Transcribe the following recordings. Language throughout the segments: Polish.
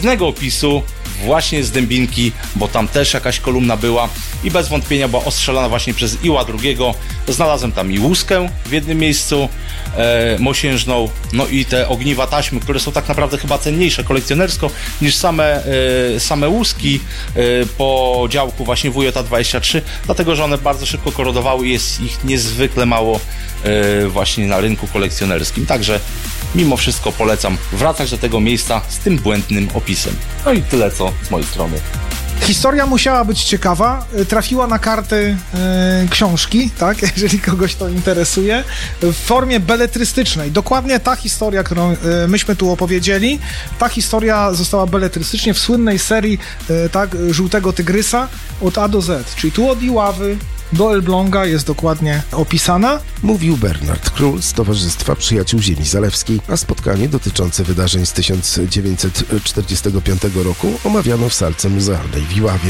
pięknego opisu właśnie z Dębinki, bo tam też jakaś kolumna była i bez wątpienia była ostrzelana właśnie przez Iła II. Znalazłem tam i łuskę w jednym miejscu, mosiężną, no i te ogniwa taśmy, które są tak naprawdę chyba cenniejsze kolekcjonersko niż same łuski po działku właśnie WJ-23, dlatego że one bardzo szybko korodowały i jest ich niezwykle mało właśnie na rynku kolekcjonerskim. Także mimo wszystko polecam wracać do tego miejsca z tym błędnym opisem. No i tyle co z mojej strony. Historia musiała być ciekawa, trafiła na karty książki, tak, jeżeli kogoś to interesuje, w formie beletrystycznej. Dokładnie ta historia, którą myśmy tu opowiedzieli, ta historia została beletrystycznie w słynnej serii tak, Żółtego Tygrysa od A do Z, czyli tu od Iławy do Elbląga jest dokładnie opisana. Mówił Bernard Król z Towarzystwa Przyjaciół Ziemi Zalewskiej, a spotkanie dotyczące wydarzeń z 1945 roku omawiano w salce muzealnej w Iławie.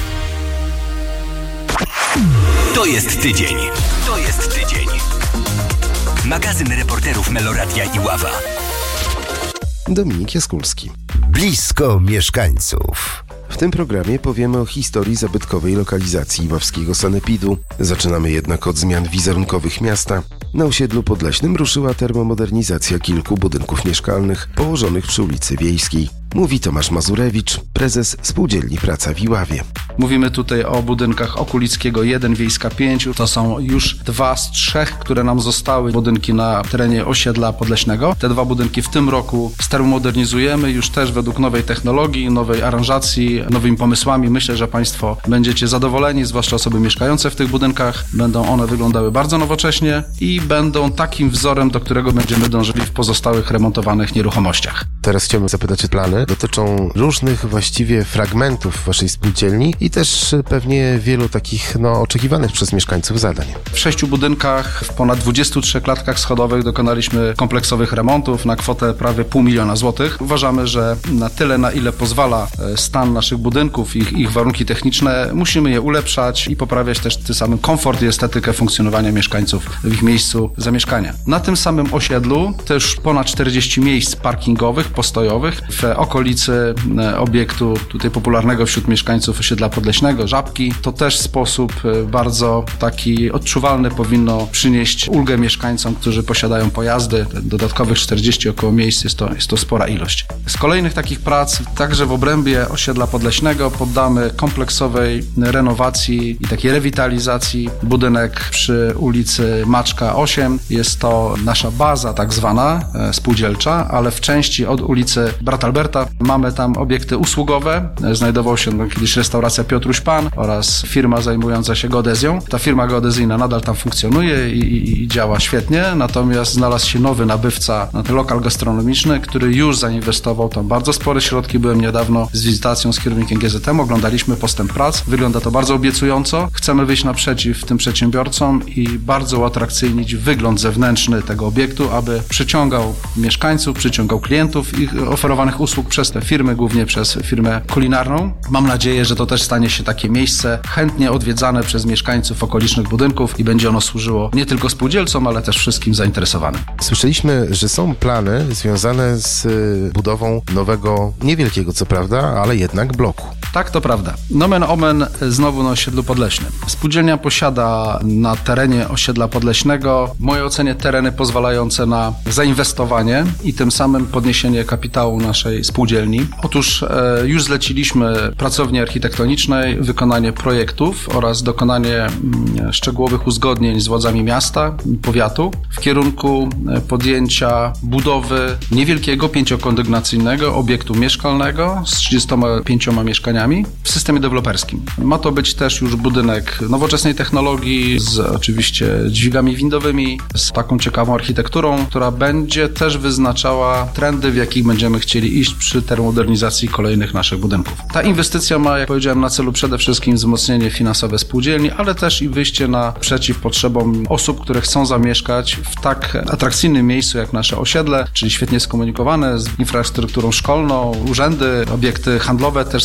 To jest tydzień. To jest tydzień. Magazyn reporterów Meloradia Iława. Dominik Jaskulski. Blisko mieszkańców. W tym programie powiemy o historii zabytkowej lokalizacji iwawskiego sanepidu. Zaczynamy jednak od zmian wizerunkowych miasta. Na osiedlu Podleśnym ruszyła termomodernizacja kilku budynków mieszkalnych położonych przy ulicy Wiejskiej. Mówi Tomasz Mazurewicz, prezes Spółdzielni Praca w Iławie. Mówimy tutaj o budynkach Okulickiego 1, Wiejska 5. To są już 2 z 3, które nam zostały budynki na terenie osiedla Podleśnego. Te 2 budynki w tym roku stermomodernizujemy już też według nowej technologii, nowej aranżacji, nowymi pomysłami. Myślę, że Państwo będziecie zadowoleni, zwłaszcza osoby mieszkające w tych budynkach. Będą one wyglądały bardzo nowocześnie i będą takim wzorem, do którego będziemy dążyli w pozostałych remontowanych nieruchomościach. Teraz chciałbym zapytać o plany. Dotyczą różnych właściwie fragmentów waszej spółdzielni i też pewnie wielu takich oczekiwanych przez mieszkańców zadań. W 6 budynkach, w ponad 23 klatkach schodowych dokonaliśmy kompleksowych remontów na kwotę prawie 500 000 złotych. Uważamy, że na tyle, na ile pozwala stan naszych budynków, ich warunki techniczne, musimy je ulepszać i poprawiać też tym samym komfort i estetykę funkcjonowania mieszkańców w ich miejscu zamieszkania. Na tym samym osiedlu też ponad 40 miejsc parkingowych, postojowych w okolicy obiektu tutaj popularnego wśród mieszkańców osiedla Podleśnego, Żabki. To też w sposób bardzo taki odczuwalny powinno przynieść ulgę mieszkańcom, którzy posiadają pojazdy. Dodatkowych 40 około miejsc jest to spora ilość. Z kolejnych takich prac, także w obrębie osiedla Podleśnego, poddamy kompleksowej renowacji i takiej rewitalizacji budynek przy ulicy Maczka 8. Jest to nasza baza tak zwana spółdzielcza, ale w części od ulicy Brata Alberta mamy tam obiekty usługowe. Znajdował się kiedyś restauracja Piotruś Pan oraz firma zajmująca się geodezją. Ta firma geodezyjna nadal tam funkcjonuje i działa świetnie, natomiast znalazł się nowy nabywca na ten lokal gastronomiczny, który już zainwestował tam bardzo spore środki. Byłem niedawno z wizytacją z kierownikiem GZM, oglądaliśmy postęp prac. Wygląda to bardzo obiecująco. Chcemy wyjść naprzeciw tym przedsiębiorcom i bardzo uatrakcyjnić wygląd zewnętrzny tego obiektu, aby przyciągał mieszkańców, przyciągał klientów i oferowanych usług przez te firmy, głównie przez firmę kulinarną. Mam nadzieję, że to też stanie się takie miejsce chętnie odwiedzane przez mieszkańców okolicznych budynków i będzie ono służyło nie tylko spółdzielcom, ale też wszystkim zainteresowanym. Słyszeliśmy, że są plany związane z budową nowego, niewielkiego co prawda, ale jednak bloku. Tak, to prawda. Nomen omen znowu na osiedlu Podleśnym. Spółdzielnia posiada na terenie osiedla Podleśnego, w mojej ocenie, tereny pozwalające na zainwestowanie i tym samym podniesienie kapitału naszej spółdzielni. Otóż już zleciliśmy pracowni architektonicznej wykonanie projektów oraz dokonanie szczegółowych uzgodnień z władzami miasta, powiatu w kierunku podjęcia budowy niewielkiego, 5-kondygnacyjnego obiektu mieszkalnego z 35 mieszkaniami w systemie deweloperskim. Ma to być też już budynek nowoczesnej technologii z oczywiście dźwigami windowymi, z taką ciekawą architekturą, która będzie też wyznaczała trendy, w jakich będziemy chcieli iść przy termomodernizacji kolejnych naszych budynków. Ta inwestycja ma, jak powiedziałem, na celu przede wszystkim wzmocnienie finansowe spółdzielni, ale też i wyjście naprzeciw potrzebom osób, które chcą zamieszkać w tak atrakcyjnym miejscu jak nasze osiedle, czyli świetnie skomunikowane z infrastrukturą szkolną, urzędy, obiekty handlowe też są w bardzo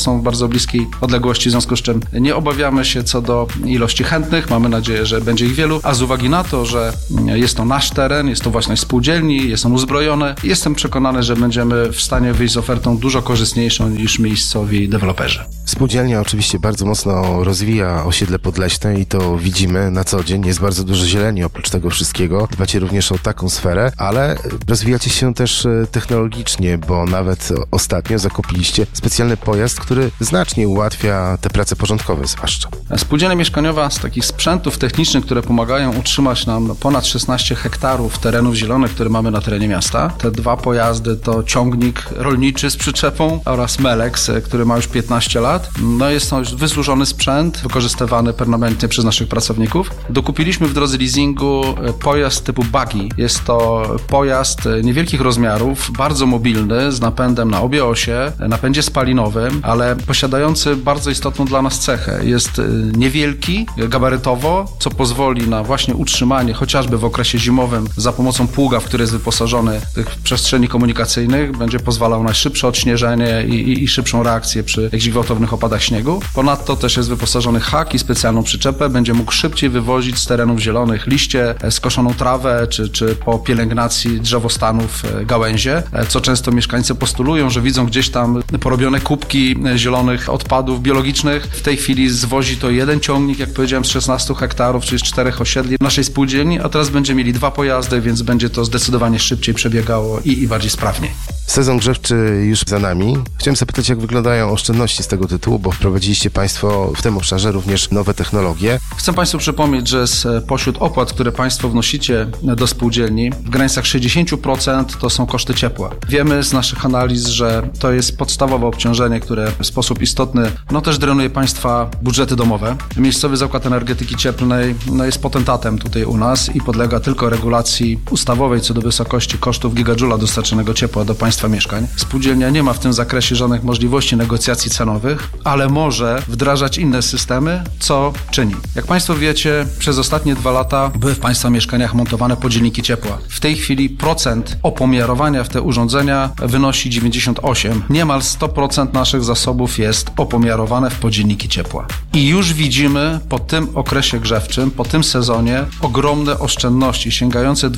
bliskiej odległości, w związku z czym nie obawiamy się co do ilości chętnych. Mamy nadzieję, że będzie ich wielu, a z uwagi na to, że jest to nasz teren, jest to własność spółdzielni, jest on uzbrojony, jestem przekonany, że będziemy w stanie wyjść z ofertą dużo korzystniejszą niż miejscowi deweloperzy. Spółdzielnia oczywiście bardzo mocno rozwija osiedle podleśne i to widzimy na co dzień. Jest bardzo dużo zieleni oprócz tego wszystkiego. Dbacie również o taką sferę, ale rozwijacie się też technologicznie, bo nawet ostatnio zakupiliście specjalny pojazd, który znacznie ułatwia te prace porządkowe zwłaszcza. Spółdzielnia mieszkaniowa z takich sprzętów technicznych, które pomagają utrzymać nam ponad 16 hektarów terenów zielonych, które mamy na terenie miasta. Te 2 pojazdy to ciągnik rolniczy z przyczepą oraz Melex, który ma już 15 lat. No jest to już wysłużony sprzęt, wykorzystywany permanentnie przez naszych pracowników. Dokupiliśmy w drodze leasingu pojazd typu buggy. Jest to pojazd niewielkich rozmiarów, bardzo mobilny, z napędem na obie osie, napędzie spalinowym, ale posiadający bardzo istotną dla nas cechę. Jest niewielki gabarytowo, co pozwoli na właśnie utrzymanie, chociażby w okresie zimowym, za pomocą pługa, w który jest wyposażony tych przestrzeni komunikacyjnych, będzie pozwalał na szybsze odśnieżenie i szybszą reakcję przy jakichś gwałtownych opadach śniegu. Ponadto też jest wyposażony hak i specjalną przyczepę, będzie mógł szybciej wywozić z terenów zielonych liście, skoszoną trawę, czy po pielęgnacji drzewostanów gałęzie, co często mieszkańcy postulują, że widzą gdzieś tam porobione kubki zielonych odpadów biologicznych. W tej chwili zwozi to jeden ciągnik, jak powiedziałem, z 16 hektarów, czyli z 4 osiedli naszej spółdzielni, a teraz będziemy mieli 2 pojazdy, więc będzie to zdecydowanie szybciej przebiegało i bardziej sprawniej. Sezon grzewczy już za nami. Chciałem zapytać, jak wyglądają oszczędności z tego tytułu, bo wprowadziliście Państwo w tym obszarze również nowe technologie. Chcę Państwu przypomnieć, że pośród opłat, które Państwo wnosicie do spółdzielni, w granicach 60% to są koszty ciepła. Wiemy z naszych analiz, że to jest podstawowe obciążenie, które w sposób istotny też drenuje Państwa budżety domowe. Miejscowy Zakład Energetyki Cieplnej jest potentatem tutaj u nas i podlega tylko regulacji ustawowej co do wysokości kosztów gigadżula dostarczonego ciepła do Państwa mieszkań. Spółdzielnia nie ma w tym zakresie żadnych możliwości negocjacji cenowych, ale może wdrażać inne systemy, co czyni. Jak Państwo wiecie, przez ostatnie 2 lata były w Państwa mieszkaniach montowane podzielniki ciepła. W tej chwili procent opomiarowania w te urządzenia wynosi 98. Niemal 100% naszych zasobów jest opomiarowane w podzielniki ciepła. I już widzimy po tym okresie grzewczym, po tym sezonie ogromne oszczędności sięgające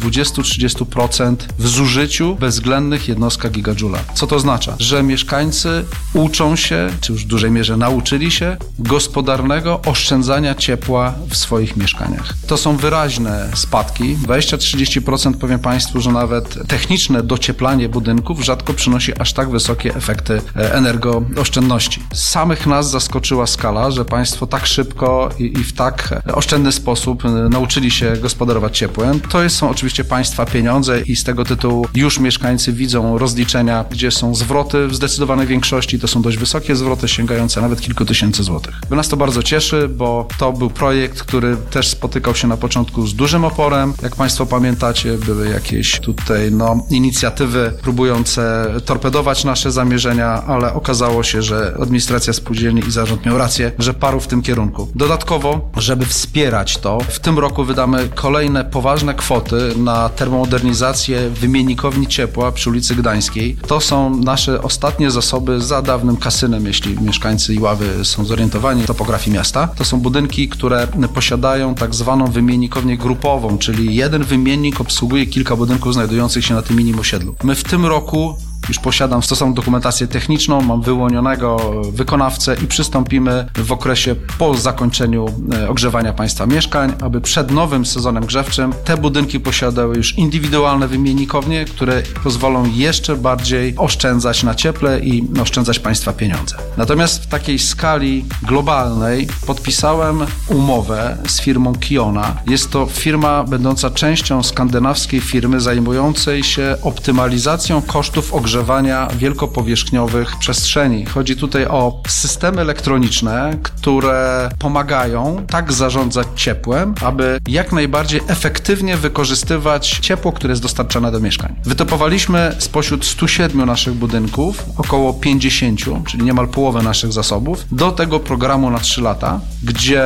20-30% w zużyciu bezwzględnych jednostkach gigadżula. Co to oznacza? Że mieszkańcy uczą się, czy już w dużej mierze nauczyli się, gospodarnego oszczędzania ciepła w swoich mieszkaniach. To są wyraźne spadki. 20-30% powiem Państwu, że nawet techniczne docieplanie budynków rzadko przynosi aż tak wysokie efekty energooszczędności. Samych nas zaskoczyła skala, że Państwo tak szybko i w tak oszczędny sposób nauczyli się gospodarować ciepłem. To są oczywiście Państwa pieniądze i z tego tytułu już mieszkańcy widzą rozliczenia, gdzie są zwroty w zdecydowanej większości. To są dość wysokie zwroty, sięgające nawet kilku tysięcy złotych. Nas to bardzo cieszy, bo to był projekt, który też spotykał się na początku z dużym oporem. Jak Państwo pamiętacie, były jakieś tutaj inicjatywy próbujące torpedować nasze zamierzenia, ale okazało się, że administracja spółdzielni i zarząd miał rację, że parł w tym kierunku. Dodatkowo, żeby wspierać to, w tym roku wydamy kolejne poważne kwoty na termomodernizację wymiennikowni ciepła przy ulicy Gdańskiej. To są nasze ostatnie zasoby za dawnym kasynem, jeśli mieszkańcy Iławy są zorientowani w topografii miasta. To są budynki, które posiadają tak zwaną wymiennikownię grupową, czyli jeden wymiennik obsługuje kilka budynków znajdujących się na tym minim osiedlu. My w tym roku już posiadam stosowną dokumentację techniczną, mam wyłonionego wykonawcę i przystąpimy w okresie po zakończeniu ogrzewania Państwa mieszkań, aby przed nowym sezonem grzewczym te budynki posiadały już indywidualne wymiennikownie, które pozwolą jeszcze bardziej oszczędzać na cieple i oszczędzać Państwa pieniądze. Natomiast w takiej skali globalnej podpisałem umowę z firmą Kiona. Jest to firma będąca częścią skandynawskiej firmy zajmującej się optymalizacją kosztów ogrzewania wielkopowierzchniowych przestrzeni. Chodzi tutaj o systemy elektroniczne, które pomagają tak zarządzać ciepłem, aby jak najbardziej efektywnie wykorzystywać ciepło, które jest dostarczane do mieszkań. Wytopowaliśmy spośród 107 naszych budynków około 50, czyli niemal połowę naszych zasobów, do tego programu na 3 lata, gdzie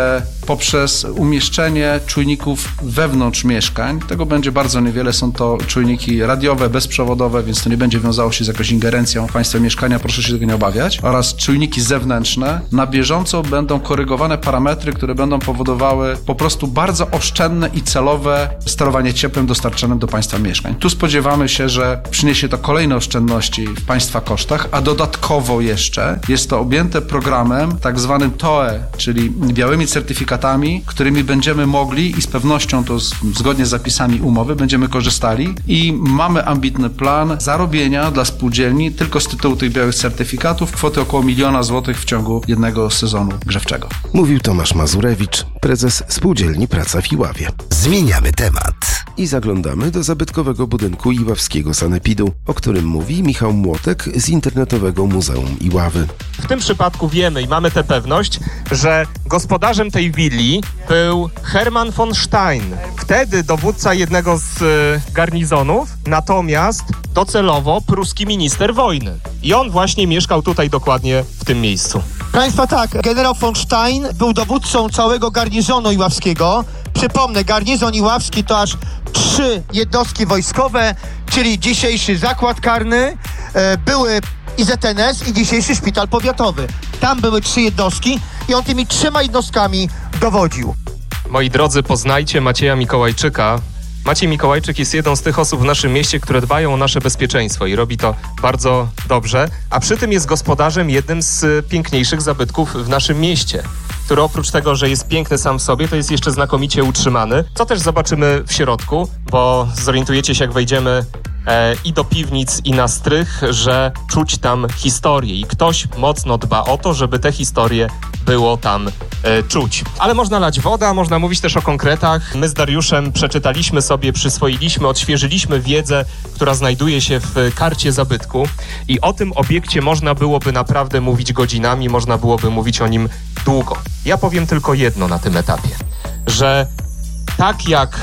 poprzez umieszczenie czujników wewnątrz mieszkań. Tego będzie bardzo niewiele, są to czujniki radiowe, bezprzewodowe, więc to nie będzie wiązało się z jakąś ingerencją w państwa mieszkania, proszę się tego nie obawiać. Oraz czujniki zewnętrzne. Na bieżąco będą korygowane parametry, które będą powodowały po prostu bardzo oszczędne i celowe sterowanie ciepłem dostarczanym do państwa mieszkań. Tu spodziewamy się, że przyniesie to kolejne oszczędności w państwa kosztach, a dodatkowo jeszcze jest to objęte programem tak zwanym TOE, czyli białymi certyfikatami, którymi będziemy mogli i z pewnością to zgodnie z zapisami umowy będziemy korzystali i mamy ambitny plan zarobienia dla spółdzielni tylko z tytułu tych białych certyfikatów kwoty około 1 000 000 złotych w ciągu jednego sezonu grzewczego. Mówił Tomasz Mazurewicz, prezes Spółdzielni Praca w Iławie. Zmieniamy temat. I zaglądamy do zabytkowego budynku iławskiego sanepidu, o którym mówi Michał Młotek z Internetowego Muzeum Iławy. W tym przypadku wiemy i mamy tę pewność, że gospodarzem tej willi był Hermann von Stein. Wtedy dowódca jednego z garnizonów, natomiast docelowo pruski minister wojny. I on właśnie mieszkał tutaj dokładnie w tym miejscu. Państwa, tak, generał von Stein był dowódcą całego garnizonu iławskiego. Przypomnę, garnizon iławski to aż 3 jednostki wojskowe, czyli dzisiejszy zakład karny, były IZNS i dzisiejszy szpital powiatowy. Tam były 3 jednostki i on tymi 3 jednostkami dowodził. Moi drodzy, poznajcie Macieja Mikołajczyka. Maciej Mikołajczyk jest jedną z tych osób w naszym mieście, które dbają o nasze bezpieczeństwo i robi to bardzo dobrze, a przy tym jest gospodarzem jednym z piękniejszych zabytków w naszym mieście, który oprócz tego, że jest piękny sam w sobie, to jest jeszcze znakomicie utrzymany, co też zobaczymy w środku, bo zorientujecie się, jak wejdziemy i do piwnic, i na strych, że czuć tam historię i ktoś mocno dba o to, żeby te historie było tam czuć. Ale można lać woda, można mówić też o konkretach. My z Dariuszem przeczytaliśmy sobie, przyswoiliśmy, odświeżyliśmy wiedzę, która znajduje się w karcie zabytku i o tym obiekcie można byłoby naprawdę mówić godzinami, można byłoby mówić o nim długo. Ja powiem tylko jedno na tym etapie, że tak jak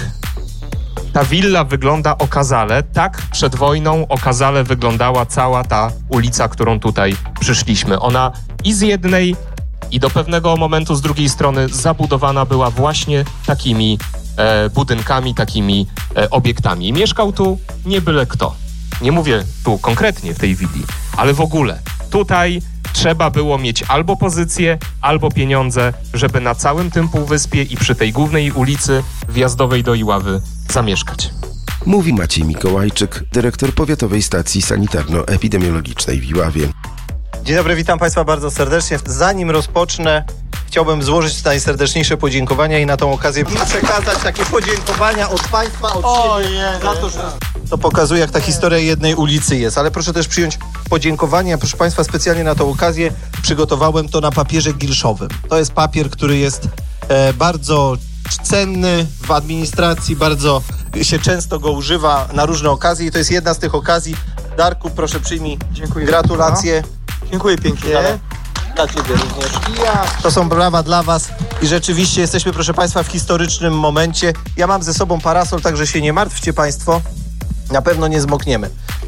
ta willa wygląda okazale, tak przed wojną okazale wyglądała cała ta ulica, którą tutaj przyszliśmy. Ona i z jednej, i do pewnego momentu z drugiej strony zabudowana była właśnie takimi budynkami, takimi obiektami. I mieszkał tu nie byle kto. Nie mówię tu konkretnie w tej willi, ale w ogóle. Tutaj trzeba było mieć albo pozycję, albo pieniądze, żeby na całym tym półwyspie i przy tej głównej ulicy wjazdowej do Iławy zamieszkać. Mówi Maciej Mikołajczyk, dyrektor Powiatowej Stacji Sanitarno-Epidemiologicznej w Iławie. Dzień dobry, witam Państwa bardzo serdecznie. Zanim rozpocznę, chciałbym złożyć najserdeczniejsze podziękowania i na tą okazję przekazać takie podziękowania od Państwa, od siebie, za to, że to pokazuje, jak ta historia jednej ulicy jest. Ale proszę też przyjąć podziękowania. Proszę Państwa, specjalnie na tą okazję przygotowałem to na papierze gilszowym. To jest papier, który jest bardzo cenny w administracji, bardzo się często go używa na różne okazje i to jest jedna z tych okazji. Darku, proszę przyjmij. Dziękuję. Gratulacje. Dziękuję pięknie. Dla Ciebie również. To są brawa dla Was i rzeczywiście jesteśmy, proszę Państwa, w historycznym momencie. Ja mam ze sobą parasol, także się nie martwcie Państwo. Na pewno nie zmokniemy.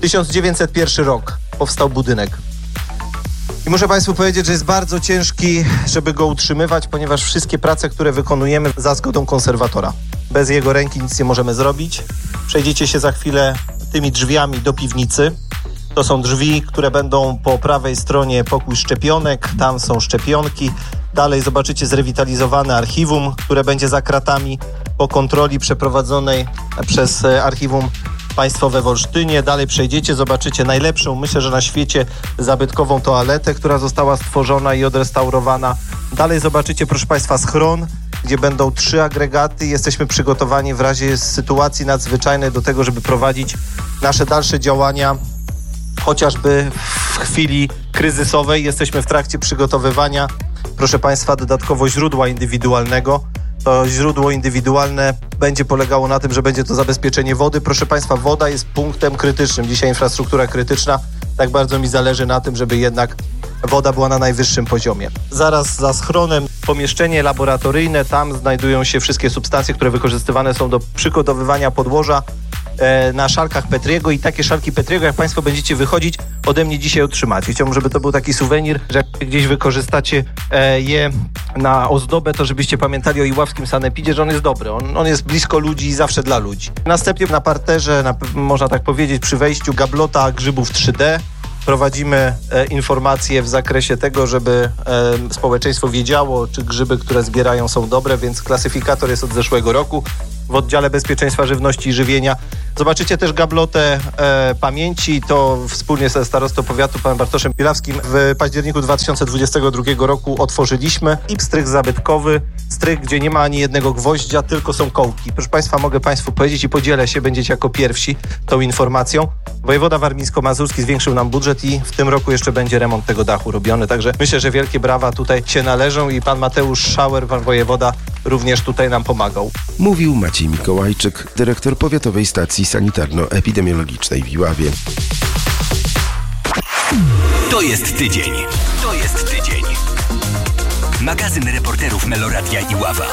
1901 rok powstał budynek. I muszę Państwu powiedzieć, że jest bardzo ciężki, żeby go utrzymywać, ponieważ wszystkie prace, które wykonujemy za zgodą konserwatora. Bez jego ręki nic nie możemy zrobić. Przejdziecie się za chwilę tymi drzwiami do piwnicy. To są drzwi, które będą po prawej stronie pokój szczepionek. Tam są szczepionki. Dalej zobaczycie zrewitalizowane archiwum, które będzie za kratami po kontroli przeprowadzonej przez Archiwum Państwowe w Olsztynie. Dalej przejdziecie, zobaczycie najlepszą, myślę, że na świecie, zabytkową toaletę, która została stworzona i odrestaurowana. Dalej zobaczycie, proszę Państwa, schron, gdzie będą 3 agregaty. Jesteśmy przygotowani w razie sytuacji nadzwyczajnej do tego, żeby prowadzić nasze dalsze działania, chociażby w chwili kryzysowej. Jesteśmy w trakcie przygotowywania, proszę Państwa, dodatkowo źródła indywidualnego. To źródło indywidualne będzie polegało na tym, że będzie to zabezpieczenie wody. Proszę Państwa, woda jest punktem krytycznym. Dzisiaj infrastruktura krytyczna. Tak bardzo mi zależy na tym, żeby jednak woda była na najwyższym poziomie. Zaraz za schronem pomieszczenie laboratoryjne. Tam znajdują się wszystkie substancje, które wykorzystywane są do przygotowywania podłoża na szalkach Petriego i takie szalki Petriego, jak państwo będziecie wychodzić, ode mnie dzisiaj otrzymacie. Chciałbym, żeby to był taki suwenir, że jak gdzieś wykorzystacie je na ozdobę, to żebyście pamiętali o iławskim sanepidzie, że on jest dobry, on jest blisko ludzi i zawsze dla ludzi. Następnie na parterze, można tak powiedzieć, przy wejściu gablota grzybów 3D. Prowadzimy informacje w zakresie tego, żeby społeczeństwo wiedziało, czy grzyby, które zbierają, są dobre, więc klasyfikator jest od zeszłego roku w oddziale bezpieczeństwa żywności i żywienia. Zobaczycie też gablotę pamięci, to wspólnie ze starostą powiatu panem Bartoszem Pilawskim w październiku 2022 roku otworzyliśmy i strych zabytkowy, strych, gdzie nie ma ani jednego gwoździa, tylko są kołki. Proszę państwa, mogę państwu powiedzieć i podzielę się, będziecie jako pierwsi tą informacją. Wojewoda warmińsko-mazurski zwiększył nam budżet i w tym roku jeszcze będzie remont tego dachu robiony, także myślę, że wielkie brawa tutaj się należą i pan Mateusz Schauer, pan wojewoda, również tutaj nam pomagał. Mówił Maciej Mikołajczyk, dyrektor Powiatowej Stacji Sanitarno-Epidemiologicznej w Iławie. To jest tydzień. To jest tydzień. Magazyn reporterów Meloradia Iława.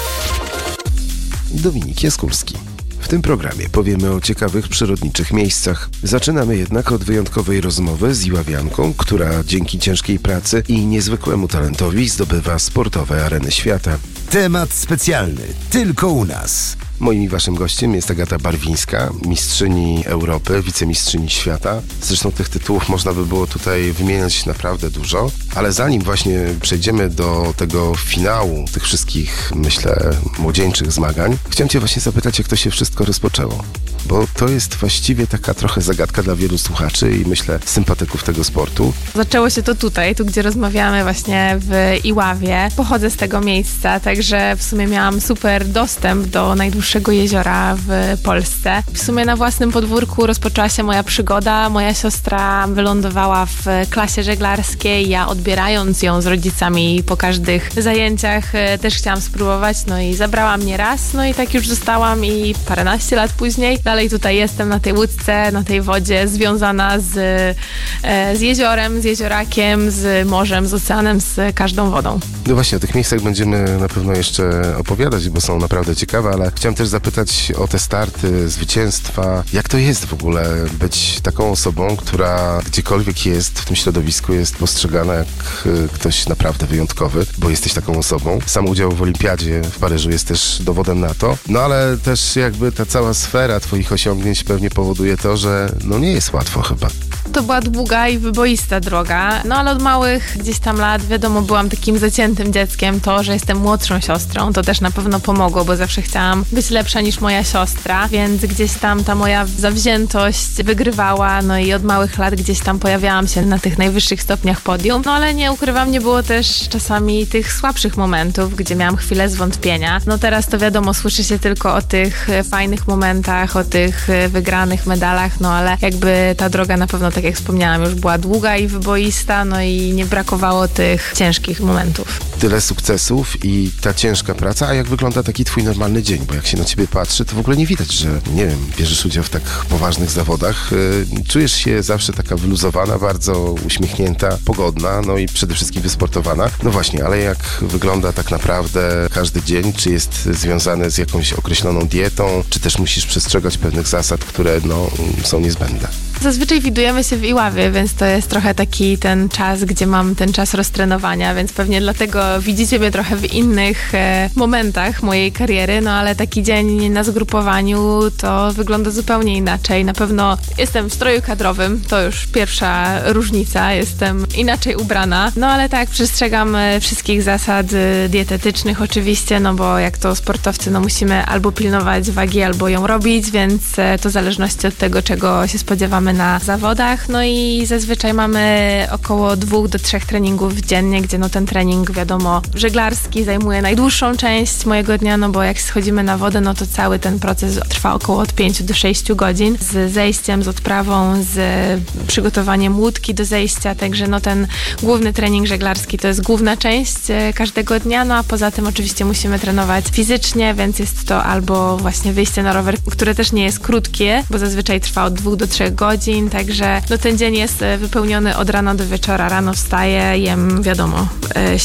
Dominik Jaskulski. W tym programie powiemy o ciekawych przyrodniczych miejscach. Zaczynamy jednak od wyjątkowej rozmowy z iławianką, która dzięki ciężkiej pracy i niezwykłemu talentowi zdobywa sportowe areny świata. Temat specjalny. Tylko u nas. Moim i waszym gościem jest Agata Barwińska, mistrzyni Europy, wicemistrzyni świata. Zresztą tych tytułów można by było tutaj wymieniać naprawdę dużo, ale zanim właśnie przejdziemy do tego finału tych wszystkich, myślę, młodzieńczych zmagań, chciałem cię właśnie zapytać, jak to się wszystko rozpoczęło. Bo to jest właściwie taka trochę zagadka dla wielu słuchaczy i myślę sympatyków tego sportu. Zaczęło się to tutaj, gdzie rozmawiamy właśnie w Iławie. Pochodzę z tego miejsca, także w sumie miałam super dostęp do najdłuższego jeziora w Polsce. W sumie na własnym podwórku rozpoczęła się moja przygoda. Moja siostra wylądowała w klasie żeglarskiej. Ja odbierając ją z rodzicami po każdych zajęciach też chciałam spróbować. No i zabrała mnie raz, no i tak już zostałam i paręnaście lat później dalej tutaj jestem na tej łódce, na tej wodzie, związana z jeziorem, z jeziorakiem, z morzem, z oceanem, z każdą wodą. No właśnie, o tych miejscach będziemy na pewno jeszcze opowiadać, bo są naprawdę ciekawe, ale chciałem też zapytać o te starty, zwycięstwa. Jak to jest w ogóle być taką osobą, która gdziekolwiek jest w tym środowisku jest postrzegana jak ktoś naprawdę wyjątkowy, bo jesteś taką osobą. Sam udział w Olimpiadzie w Paryżu jest też dowodem na to. No ale też jakby ta cała sfera twoich osiągnięć pewnie powoduje to, że no nie jest łatwo chyba. To była długa i wyboista droga, no ale od małych gdzieś tam lat, wiadomo, byłam takim zaciętym dzieckiem. To, że jestem młodszą siostrą, to też na pewno pomogło, bo zawsze chciałam być lepsza niż moja siostra, więc gdzieś tam ta moja zawziętość wygrywała, no i od małych lat gdzieś tam pojawiałam się na tych najwyższych stopniach podium, no ale nie ukrywam, nie było też czasami tych słabszych momentów, gdzie miałam chwilę zwątpienia. No teraz to wiadomo, słyszy się tylko o tych fajnych momentach, o tych wygranych medalach, no ale jakby ta droga na pewno, tak jak wspomniałam, już była długa i wyboista, no i nie brakowało tych ciężkich momentów. Tyle sukcesów i ta ciężka praca, a jak wygląda taki twój normalny dzień? Bo jak się na ciebie patrzy, to w ogóle nie widać, że, nie wiem, bierzesz udział w tak poważnych zawodach. Czujesz się zawsze taka wyluzowana, bardzo uśmiechnięta, pogodna, no i przede wszystkim wysportowana. No właśnie, ale jak wygląda tak naprawdę każdy dzień? Czy jest związany z jakąś określoną dietą? Czy też musisz przestrzegać pewnych zasad, które no, są niezbędne? Zazwyczaj widujemy się w Iławie, więc to jest trochę taki ten czas, gdzie mam ten czas roztrenowania, więc pewnie dlatego widzicie mnie trochę w innych momentach mojej kariery, no ale taki dzień na zgrupowaniu to wygląda zupełnie inaczej. Na pewno jestem w stroju kadrowym, to już pierwsza różnica, jestem inaczej ubrana, no ale tak, przestrzegam wszystkich zasad dietetycznych oczywiście, no bo jak to sportowcy, no musimy albo pilnować wagi, albo ją robić, więc to w zależności od tego, czego się spodziewamy na zawodach, no i zazwyczaj mamy około 2 do 3 treningów dziennie, gdzie no ten trening, wiadomo, żeglarski zajmuje najdłuższą część mojego dnia, no bo jak schodzimy na wodę, no to cały ten proces trwa około od 5 do 6 godzin, z zejściem, z odprawą, z przygotowaniem łódki do zejścia, także no ten główny trening żeglarski to jest główna część każdego dnia, no a poza tym oczywiście musimy trenować fizycznie, więc jest to albo właśnie wyjście na rower, które też nie jest krótkie, bo zazwyczaj trwa od 2 do 3 godzin, także no ten dzień jest wypełniony od rana do wieczora. Rano wstaję, jem, wiadomo, śniadanie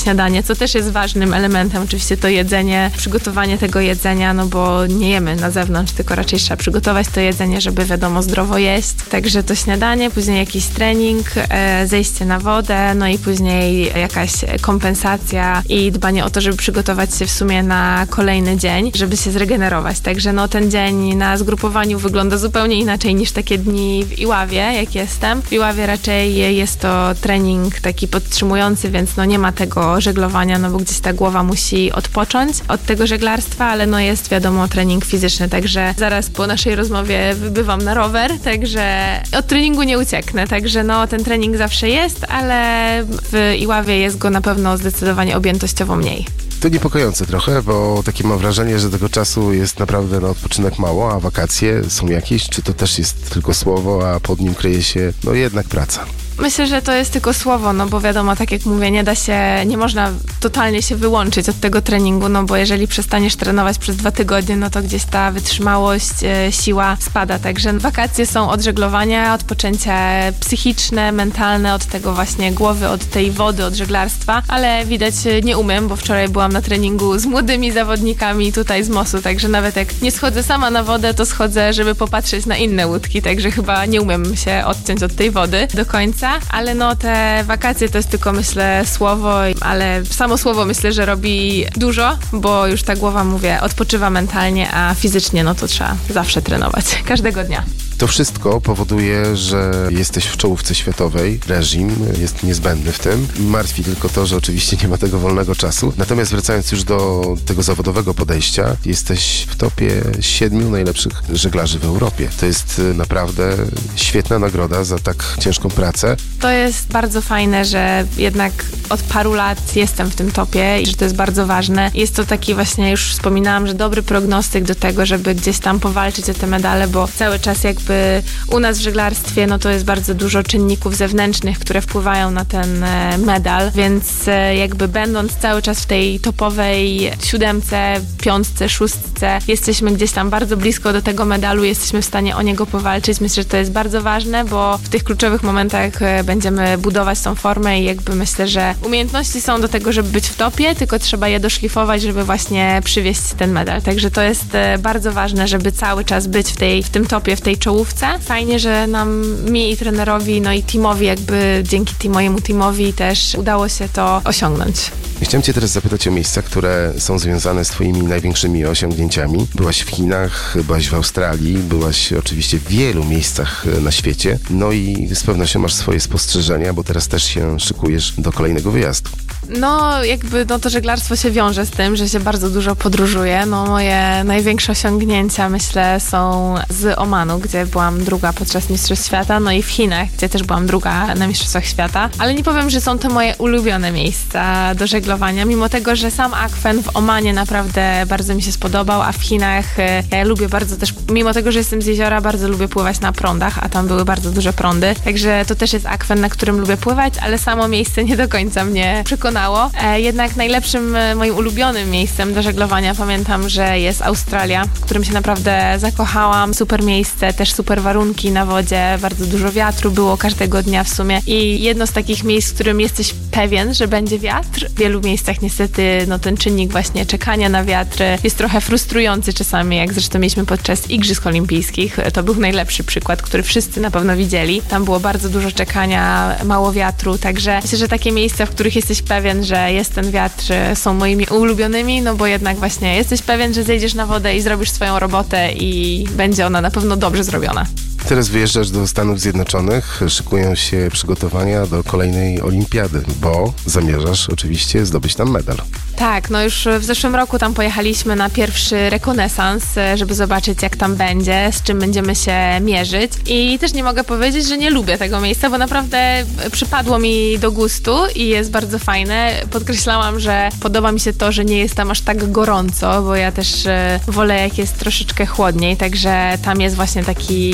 co też jest ważnym elementem, oczywiście to jedzenie, przygotowanie tego jedzenia, no bo nie jemy na zewnątrz, tylko raczej trzeba przygotować to jedzenie, żeby wiadomo zdrowo jeść. Także to śniadanie, później jakiś trening, zejście na wodę, no i później jakaś kompensacja i dbanie o to, żeby przygotować się w sumie na kolejny dzień, żeby się zregenerować. Także no ten dzień na zgrupowaniu wygląda zupełnie inaczej niż takie dni w Iławie, jak jestem. W Iławie raczej jest to trening taki podtrzymujący, więc no nie ma tego żeglowania, no bo gdzieś ta głowa musi odpocząć od tego żeglarstwa, ale no jest wiadomo trening fizyczny, także zaraz po naszej rozmowie wybywam na rower, także od treningu nie ucieknę, także no ten trening zawsze jest, ale w Iławie jest go na pewno zdecydowanie objętościowo mniej. To niepokojące trochę, bo takie mam wrażenie, że tego czasu jest naprawdę na odpoczynek mało, a wakacje są jakieś? Czy to też jest tylko słowo, a pod nim kryje się no jednak praca? Myślę, że to jest tylko słowo, no bo wiadomo, tak jak mówię, nie można totalnie się wyłączyć od tego treningu, no bo jeżeli przestaniesz trenować przez 2 tygodnie, no to gdzieś ta wytrzymałość, siła spada, także wakacje są od żeglowania, odpoczęcie psychiczne, mentalne, od tego właśnie głowy, od tej wody, od żeglarstwa, ale widać nie umiem, bo wczoraj byłam na treningu z młodymi zawodnikami tutaj z Mosu, także nawet jak nie schodzę sama na wodę, to schodzę, żeby popatrzeć na inne łódki, także chyba nie umiem się odciąć od tej wody do końca. Ale no te wakacje to jest tylko myślę słowo, ale samo słowo myślę, że robi dużo, bo już ta głowa, mówię, odpoczywa mentalnie, a fizycznie no to trzeba zawsze trenować, każdego dnia. To wszystko powoduje, że jesteś w czołówce światowej, reżim jest niezbędny w tym. Martwi tylko to, że oczywiście nie ma tego wolnego czasu. Natomiast wracając już do tego zawodowego podejścia, jesteś w topie 7 najlepszych żeglarzy w Europie. To jest naprawdę świetna nagroda za tak ciężką pracę. To jest bardzo fajne, że jednak od paru lat jestem w tym topie i że to jest bardzo ważne. Jest to taki właśnie, już wspominałam, że dobry prognostyk do tego, żeby gdzieś tam powalczyć o te medale, bo cały czas jakby u nas w żeglarstwie, no to jest bardzo dużo czynników zewnętrznych, które wpływają na ten medal, więc jakby będąc cały czas w tej topowej 7, 5, 6, jesteśmy gdzieś tam bardzo blisko do tego medalu, jesteśmy w stanie o niego powalczyć. Myślę, że to jest bardzo ważne, bo w tych kluczowych momentach będziemy budować tą formę i jakby myślę, że umiejętności są do tego, żeby być w topie, tylko trzeba je doszlifować, żeby właśnie przywieźć ten medal. Także to jest bardzo ważne, żeby cały czas być w tym topie, w tej czołówce. Fajnie, że mi i trenerowi, no i teamowi, jakby dzięki mojemu teamowi też udało się to osiągnąć. Chciałem cię teraz zapytać o miejsca, które są związane z twoimi największymi osiągnięciami. Byłaś w Chinach, byłaś w Australii, byłaś oczywiście w wielu miejscach na świecie. No i z pewnością masz swoje spostrzeżenia, bo teraz też się szykujesz do kolejnego wyjazdu. No jakby to żeglarstwo się wiąże z tym, że się bardzo dużo podróżuję. No moje największe osiągnięcia myślę są z Omanu, gdzie byłam druga podczas Mistrzostw Świata, no i w Chinach, gdzie też byłam druga na Mistrzostwach Świata. Ale nie powiem, że są to moje ulubione miejsca do żeglowania, mimo tego, że sam akwen w Omanie naprawdę bardzo mi się spodobał, a w Chinach ja lubię bardzo też, mimo tego, że jestem z jeziora, bardzo lubię pływać na prądach, a tam były bardzo duże prądy. Także to też jest akwen, na którym lubię pływać, ale samo miejsce nie do końca mnie przekonało. Jednak najlepszym moim ulubionym miejscem do żeglowania pamiętam, że jest Australia, w którym się naprawdę zakochałam. Super miejsce, też super warunki na wodzie, bardzo dużo wiatru było każdego dnia w sumie i jedno z takich miejsc, w którym jesteś pewien, że będzie wiatr. W wielu miejscach niestety ten czynnik właśnie czekania na wiatr jest trochę frustrujący czasami, jak zresztą mieliśmy podczas Igrzysk Olimpijskich. To był najlepszy przykład, który wszyscy na pewno widzieli. Tam było bardzo dużo czekania, mało wiatru, także myślę, że takie miejsca, w których jesteś pewien, że jest ten wiatr, są moimi ulubionymi, no bo jednak właśnie jesteś pewien, że zejdziesz na wodę i zrobisz swoją robotę i będzie ona na pewno dobrze zrobiona. Teraz wyjeżdżasz do Stanów Zjednoczonych, szykują się przygotowania do kolejnej olimpiady, bo zamierzasz oczywiście zdobyć tam medal. Tak, no już w zeszłym roku tam pojechaliśmy na pierwszy rekonesans, żeby zobaczyć jak tam będzie, z czym będziemy się mierzyć i też nie mogę powiedzieć, że nie lubię tego miejsca, bo naprawdę przypadło mi do gustu i jest bardzo fajne. Podkreślałam, że podoba mi się to, że nie jest tam aż tak gorąco, bo ja też wolę jak jest troszeczkę chłodniej, także tam jest właśnie takie warunki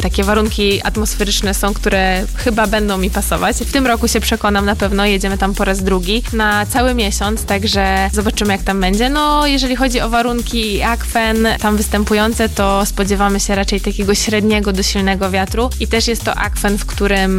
warunki atmosferyczne są, które chyba będą mi pasować. W tym roku się przekonam na pewno, jedziemy tam po raz drugi na cały miesiąc, także zobaczymy, jak tam będzie. No, jeżeli chodzi o warunki i akwen tam występujące, to spodziewamy się raczej takiego średniego do silnego wiatru i też jest to akwen, w którym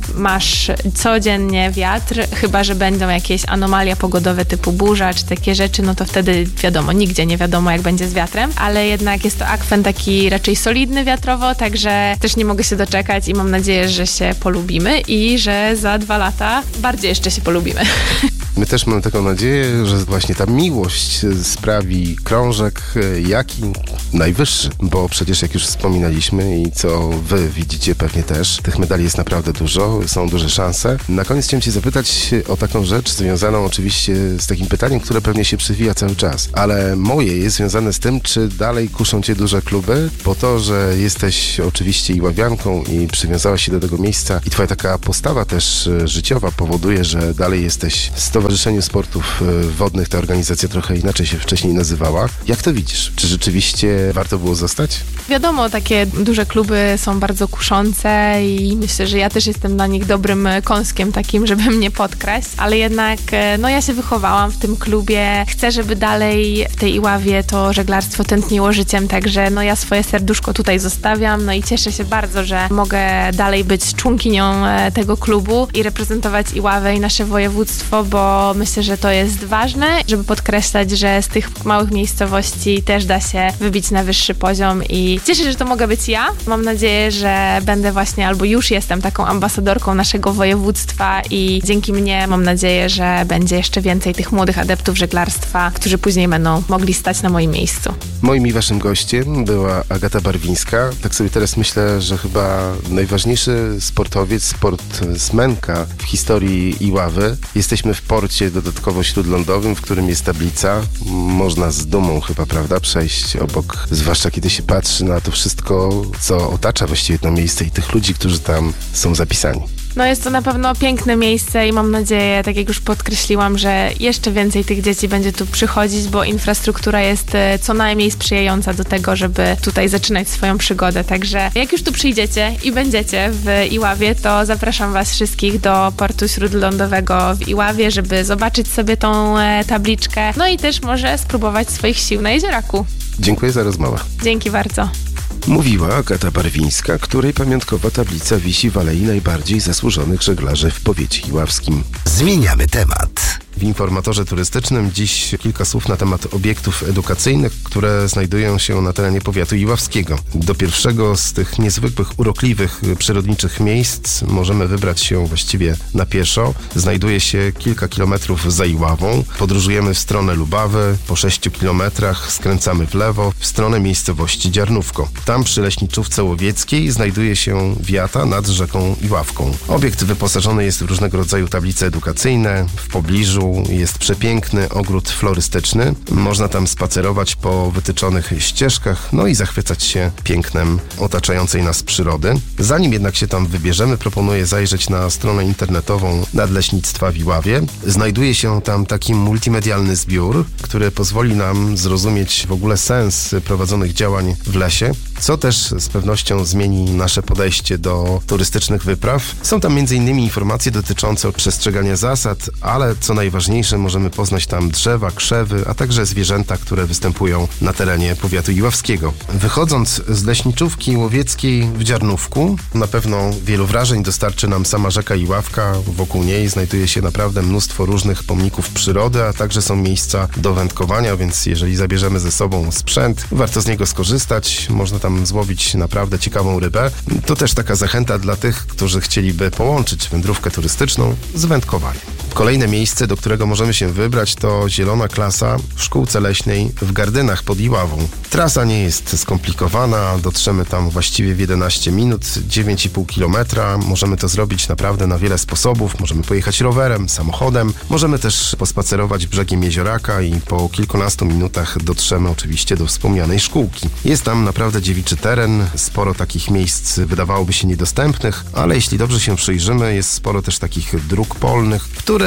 masz codziennie wiatr, chyba że będą jakieś anomalia pogodowe typu burza czy takie rzeczy, no to wtedy wiadomo, nigdzie nie wiadomo, jak będzie z wiatrem, ale jednak jest to akwen taki raczej solidny wiatrowo, także też nie mogę się doczekać i mam nadzieję, że się polubimy i że za 2 lata bardziej jeszcze się polubimy. My też mamy taką nadzieję, że właśnie ta miłość sprawi krążek jaki najwyższy, bo przecież jak już wspominaliśmy i co wy widzicie pewnie też, tych medali jest naprawdę dużo, są duże szanse. Na koniec chciałem cię zapytać o taką rzecz związaną oczywiście z takim pytaniem, które pewnie się przewija cały czas, ale moje jest związane z tym, czy dalej kuszą cię duże kluby, po to, że jesteś oczywiście iławianką i przywiązałaś się do tego miejsca i twoja taka postawa też życiowa powoduje, że dalej jesteś w Stowarzyszeniu Sportów Wodnych, ta organizacja trochę inaczej się wcześniej nazywała. Jak to widzisz? Czy rzeczywiście warto było zostać? Wiadomo, takie duże kluby są bardzo kuszące i myślę, że ja też jestem dla nich dobrym kąskiem takim, żeby mnie podkraść, ale jednak no ja się wychowałam w tym klubie, chcę, żeby dalej w tej Iławie to żeglarstwo tętniło życiem, także no ja swoje serduszko tutaj zostawiam, no i cieszę się bardzo, że mogę dalej być członkinią tego klubu i reprezentować Iławę i nasze województwo, bo myślę, że to jest ważne, żeby podkreślać, że z tych małych miejscowości też da się wybić na wyższy poziom i cieszę się, że to mogę być ja. Mam nadzieję, że będę właśnie albo już jestem taką ambasadorką naszego województwa i dzięki mnie mam nadzieję, że będzie jeszcze więcej tych młodych adeptów żeglarstwa, którzy później będą mogli stać na moim miejscu. Moim i waszym gościem była Agata Barwińska. Tak sobie teraz myślę, że chyba najważniejszy sportowiec, sportsmenka w historii Iławy. Jesteśmy w porcie dodatkowo śródlądowym, w którym jest tablica. Można z dumą chyba, prawda, przejść obok, zwłaszcza kiedy się patrzy na to wszystko, co otacza właściwie to miejsce i tych ludzi, którzy tam są zapisani. No jest to na pewno piękne miejsce i mam nadzieję, tak jak już podkreśliłam, że jeszcze więcej tych dzieci będzie tu przychodzić, bo infrastruktura jest co najmniej sprzyjająca do tego, żeby tutaj zaczynać swoją przygodę. Także jak już tu przyjdziecie i będziecie w Iławie, to zapraszam was wszystkich do portu śródlądowego w Iławie, żeby zobaczyć sobie tą tabliczkę, no i też może spróbować swoich sił na jezieraku. Dziękuję za rozmowę. Dzięki bardzo. Mówiła Agata Barwińska, której pamiątkowa tablica wisi w Alei Najbardziej Zasłużonych Żeglarzy w powiecie iławskim. Zmieniamy temat. W informatorze turystycznym dziś kilka słów na temat obiektów edukacyjnych, które znajdują się na terenie powiatu iławskiego. Do pierwszego z tych niezwykłych, urokliwych, przyrodniczych miejsc możemy wybrać się właściwie na pieszo. Znajduje się kilka kilometrów za Iławą. Podróżujemy w stronę Lubawy. Po 6 kilometrach skręcamy w lewo w stronę miejscowości Dziarnówko. Tam przy Leśniczówce Łowieckiej znajduje się wiata nad rzeką Iławką. Obiekt wyposażony jest w różnego rodzaju tablice edukacyjne. W pobliżu jest przepiękny ogród florystyczny. Można tam spacerować po wytyczonych ścieżkach, no i zachwycać się pięknem otaczającej nas przyrody. Zanim jednak się tam wybierzemy, proponuję zajrzeć na stronę internetową Nadleśnictwa w Iławie. Znajduje się tam taki multimedialny zbiór, który pozwoli nam zrozumieć w ogóle sens prowadzonych działań w lesie, co też z pewnością zmieni nasze podejście do turystycznych wypraw. Są tam m.in. informacje dotyczące przestrzegania zasad, ale co najważniejsze, możemy poznać tam drzewa, krzewy, a także zwierzęta, które występują na terenie powiatu iławskiego. Wychodząc z Leśniczówki Łowieckiej w Dziarnówku, na pewno wielu wrażeń dostarczy nam sama rzeka Iławka. Wokół niej znajduje się naprawdę mnóstwo różnych pomników przyrody, a także są miejsca do wędkowania, więc jeżeli zabierzemy ze sobą sprzęt, warto z niego skorzystać. Można tam złowić naprawdę ciekawą rybę. To też taka zachęta dla tych, którzy chcieliby połączyć wędrówkę turystyczną z wędkowaniem. Kolejne miejsce, do którego możemy się wybrać, to zielona klasa w szkółce leśnej w Gardynach pod Iławą. Trasa nie jest skomplikowana, dotrzemy tam właściwie w 11 minut, 9,5 kilometra. Możemy to zrobić naprawdę na wiele sposobów. Możemy pojechać rowerem, samochodem, możemy też pospacerować brzegiem jezioraka i po kilkunastu minutach dotrzemy oczywiście do wspomnianej szkółki. Jest tam naprawdę dziewiczy teren, sporo takich miejsc wydawałoby się niedostępnych, ale jeśli dobrze się przyjrzymy, jest sporo też takich dróg polnych, które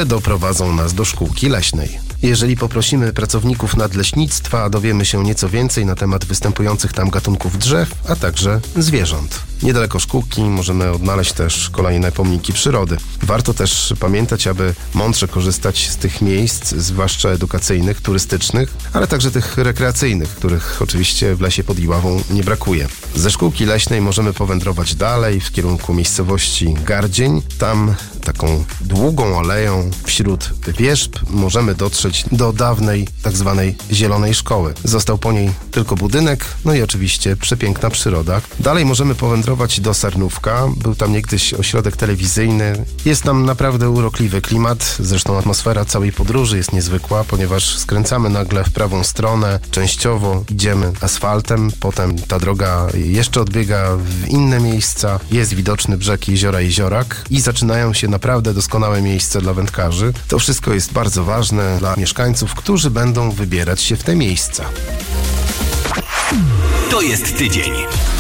które doprowadzą nas do szkółki leśnej. Jeżeli poprosimy pracowników nadleśnictwa, dowiemy się nieco więcej na temat występujących tam gatunków drzew, a także zwierząt. Niedaleko szkółki możemy odnaleźć też kolejne pomniki przyrody. Warto też pamiętać, aby mądrze korzystać z tych miejsc, zwłaszcza edukacyjnych, turystycznych, ale także tych rekreacyjnych, których oczywiście w lesie pod Iławą nie brakuje. Ze szkółki leśnej możemy powędrować dalej w kierunku miejscowości Gardzień. Tam taką długą aleją wśród wierzb możemy dotrzeć do dawnej tak zwanej Zielonej Szkoły. Został po niej tylko budynek, no i oczywiście przepiękna przyroda. Dalej możemy powędrować do Sarnówka. Był tam niegdyś ośrodek telewizyjny. Jest tam naprawdę urokliwy klimat. Zresztą atmosfera całej podróży jest niezwykła, ponieważ skręcamy nagle w prawą stronę. Częściowo idziemy asfaltem, potem ta droga jeszcze odbiega w inne miejsca. Jest widoczny brzeg jeziora Jeziorak i zaczynają się naprawdę doskonałe miejsca dla wędkarzy. To wszystko jest bardzo ważne dla mieszkańców, którzy będą wybierać się w te miejsca. To jest tydzień.